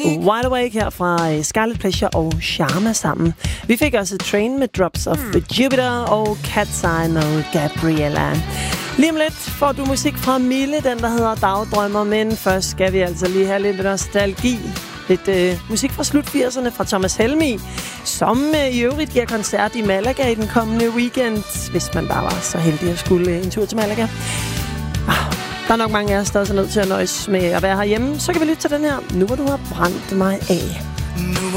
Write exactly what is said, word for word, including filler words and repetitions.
Wide Awake her fra Scarlet Pleasure og Sharma sammen. Vi fik også Train med Drops of Jupiter og Cat's Eye og Gabriella. Lige om lidt får du musik fra Mille, den der hedder Dagdrømmer, men først skal vi altså lige have lidt nostalgi. Lidt øh, musik fra slut firserne fra Thomas Helmig, som øh, i øvrigt giver koncert i Malaga i den kommende weekend, hvis man bare var så heldig at skulle øh, en tur til Malaga. Ah, der er nok mange af os, der er så nødt til at nøjes med at være herhjemme. Så kan vi lytte til den her. Nu hvor du har brændt mig af. Nu